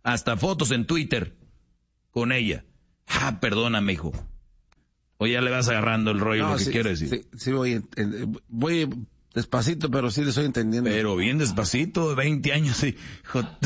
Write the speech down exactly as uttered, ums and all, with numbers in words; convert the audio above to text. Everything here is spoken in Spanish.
hasta fotos en Twitter con ella. Ah, perdóname, hijo. O ya le vas agarrando el rollo, no, lo que sí, quiero decir. Sí, sí voy, voy despacito, pero sí le estoy entendiendo. Pero bien despacito, veinte años, hijo.